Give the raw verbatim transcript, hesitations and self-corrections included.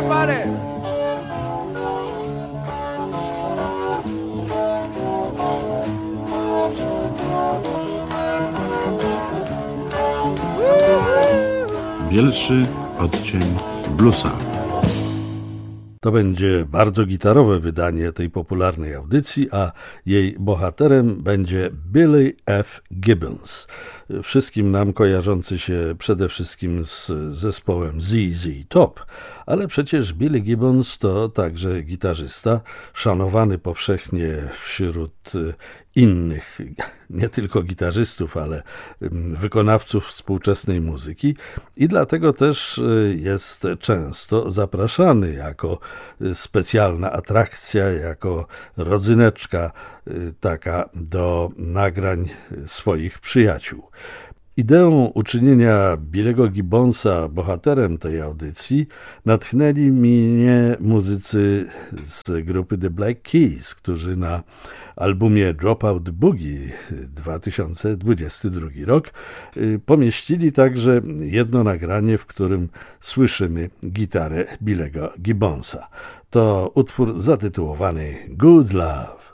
everybody. Bielszy odcień bluesa. To będzie bardzo gitarowe wydanie tej popularnej audycji, a jej bohaterem będzie Billy F. Gibbons. Wszystkim nam kojarzący się przede wszystkim z zespołem Z Z Top, ale przecież Billy Gibbons to także gitarzysta, szanowany powszechnie wśród innych, nie tylko gitarzystów, ale wykonawców współczesnej muzyki i dlatego też jest często zapraszany jako specjalna atrakcja, jako rodzyneczka taka do nagrań swoich przyjaciół. Ideą uczynienia Billego Gibbonsa bohaterem tej audycji natchnęli mnie muzycy z grupy The Black Keys, którzy na albumie Dropout Boogie dwa tysiące dwudziesty drugi rok pomieścili także jedno nagranie, w którym słyszymy gitarę Billego Gibbonsa. To utwór zatytułowany Good Love.